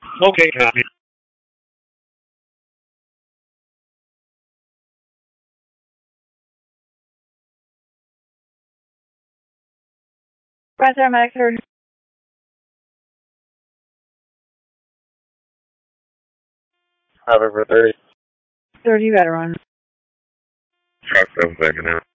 Okay, copy. 5 over 30. 30 veteran. Truck 7 second out.